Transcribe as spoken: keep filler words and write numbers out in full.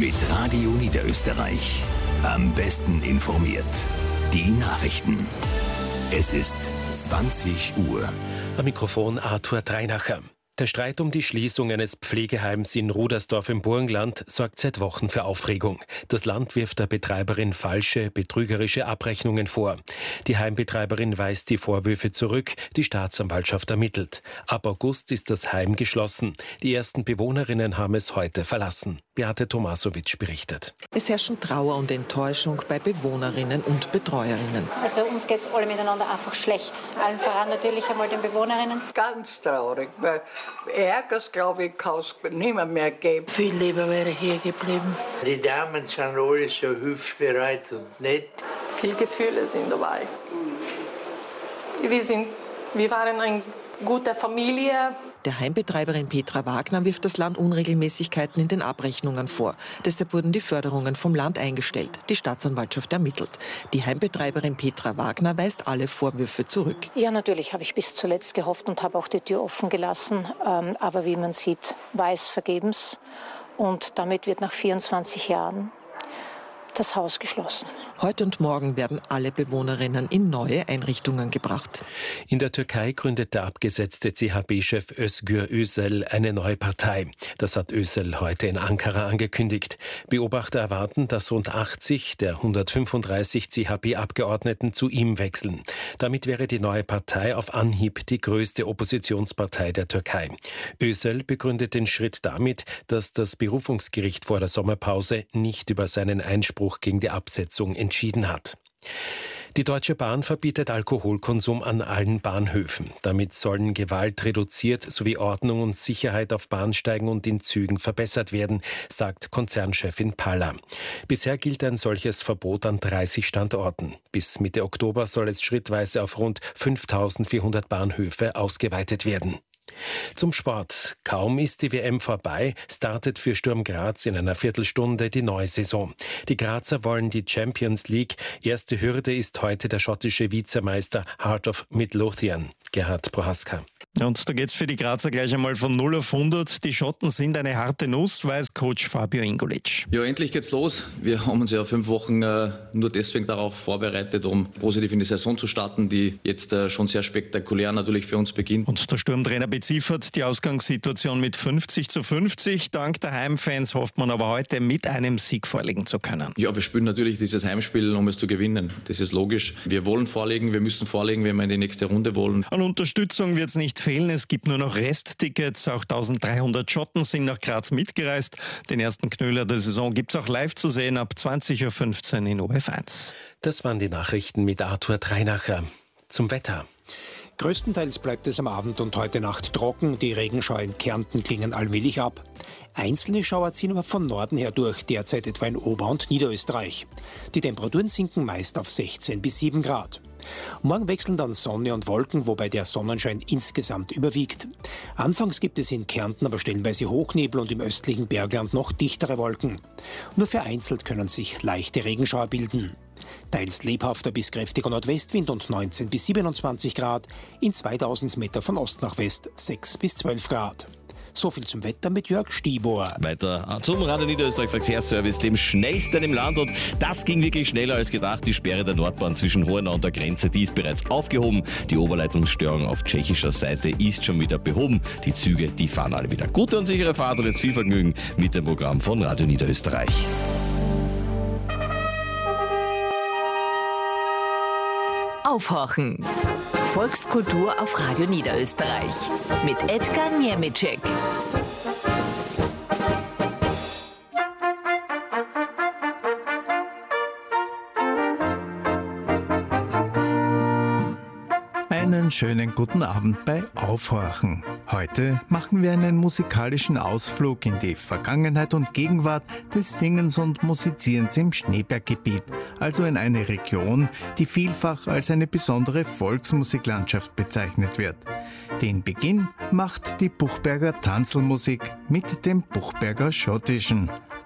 Mit Radio Niederösterreich. Am besten informiert. Die Nachrichten. Es ist zwanzig Uhr. Am Mikrofon Arthur Dreinacher. Der Streit um die Schließung eines Pflegeheims in Rudersdorf im Burgenland sorgt seit Wochen für Aufregung. Das Land wirft der Betreiberin falsche, betrügerische Abrechnungen vor. Die Heimbetreiberin weist die Vorwürfe zurück, die Staatsanwaltschaft ermittelt. Ab August ist das Heim geschlossen. Die ersten Bewohnerinnen haben es heute verlassen. Beate Tomasowitsch berichtet. Es herrschen Trauer und Enttäuschung bei Bewohnerinnen und Betreuerinnen. Also uns geht es alle miteinander einfach schlecht. Allen voran natürlich einmal den Bewohnerinnen. Ganz traurig, weil Ärgers, glaube ich, kann es nicht mehr geben. Viel lieber wäre hier geblieben. Die Damen sind alle so hilfsbereit und nett. Viele Gefühle sind dabei. Wir, sind, wir waren eine gute Familie. Der Heimbetreiberin Petra Wagner wirft das Land Unregelmäßigkeiten in den Abrechnungen vor. Deshalb wurden die Förderungen vom Land eingestellt. Die Staatsanwaltschaft ermittelt. Die Heimbetreiberin Petra Wagner weist alle Vorwürfe zurück. Ja, natürlich habe ich bis zuletzt gehofft und habe auch die Tür offen gelassen. Ähm, aber wie man sieht, war es vergebens. Und damit wird nach vierundzwanzig Jahren das Haus geschlossen. Heute und morgen werden alle Bewohnerinnen in neue Einrichtungen gebracht. In der Türkei gründet der abgesetzte C H P-Chef Özgür Özel eine neue Partei. Das hat Özel heute in Ankara angekündigt. Beobachter erwarten, dass rund achtzig der hundertfünfunddreißig C H P-Abgeordneten zu ihm wechseln. Damit wäre die neue Partei auf Anhieb die größte Oppositionspartei der Türkei. Özel begründet den Schritt damit, dass das Berufungsgericht vor der Sommerpause nicht über seinen Einspruch gegen die Absetzung entschieden hat. Die Deutsche Bahn verbietet Alkoholkonsum an allen Bahnhöfen. Damit sollen Gewalt reduziert sowie Ordnung und Sicherheit auf Bahnsteigen und in Zügen verbessert werden, sagt Konzernchefin Paller. Bisher gilt ein solches Verbot an dreißig Standorten. Bis Mitte Oktober soll es schrittweise auf rund fünftausendvierhundert Bahnhöfe ausgeweitet werden. Zum Sport. Kaum ist die W M vorbei, startet für Sturm Graz in einer Viertelstunde die neue Saison. Die Grazer wollen die Champions League. Erste Hürde ist heute der schottische Vizemeister Heart of Midlothian. Gerhard Prohaska. Und da geht's für die Grazer gleich einmal von null auf hundert. Die Schotten sind eine harte Nuss, weiß Coach Fabio Ingolic. Ja, endlich geht's los. Wir haben uns ja fünf Wochen äh, nur deswegen darauf vorbereitet, um positiv in die Saison zu starten, die jetzt äh, schon sehr spektakulär natürlich für uns beginnt. Und der Sturmtrainer beziffert die Ausgangssituation mit fünfzig zu fünfzig. Dank der Heimfans hofft man aber heute mit einem Sieg vorlegen zu können. Ja, wir spielen natürlich dieses Heimspiel, um es zu gewinnen. Das ist logisch. Wir wollen vorlegen, wir müssen vorlegen, wenn wir in die nächste Runde wollen. An Unterstützung wird's nicht fehlen. Es gibt nur noch Resttickets. Auch eintausenddreihundert Schotten sind nach Graz mitgereist. Den ersten Knöller der Saison gibt's auch live zu sehen ab zwanzig Uhr fünfzehn in O F eins. Das waren die Nachrichten mit Arthur Dreinacher. Zum Wetter. Größtenteils bleibt es am Abend und heute Nacht trocken. Die Regenschauer in Kärnten klingen allmählich ab. Einzelne Schauer ziehen aber von Norden her durch, derzeit etwa in Ober- und Niederösterreich. Die Temperaturen sinken meist auf sechzehn bis sieben Grad. Morgen wechseln dann Sonne und Wolken, wobei der Sonnenschein insgesamt überwiegt. Anfangs gibt es in Kärnten aber stellenweise Hochnebel und im östlichen Bergland noch dichtere Wolken. Nur vereinzelt können sich leichte Regenschauer bilden. Teils lebhafter bis kräftiger Nordwestwind und neunzehn bis siebenundzwanzig Grad, in zweitausend Meter von Ost nach West sechs bis zwölf Grad. So viel zum Wetter mit Jörg Stibor. Weiter zum Radio Niederösterreich Verkehrsservice, dem schnellsten im Land. Und das ging wirklich schneller als gedacht. Die Sperre der Nordbahn zwischen Hohenau und der Grenze, die ist bereits aufgehoben. Die Oberleitungsstörung auf tschechischer Seite ist schon wieder behoben. Die Züge, die fahren alle wieder. Gute und sichere Fahrt und jetzt viel Vergnügen mit dem Programm von Radio Niederösterreich. Aufhorchen. Volkskultur auf Radio Niederösterreich mit Edgar Niemitschek. Einen schönen guten Abend bei Aufhorchen. Heute machen wir einen musikalischen Ausflug in die Vergangenheit und Gegenwart des Singens und Musizierens im Schneeberggebiet, also in eine Region, die vielfach als eine besondere Volksmusiklandschaft bezeichnet wird. Den Beginn macht die Buchberger Tanzelmusik mit dem Buchberger Schottischen.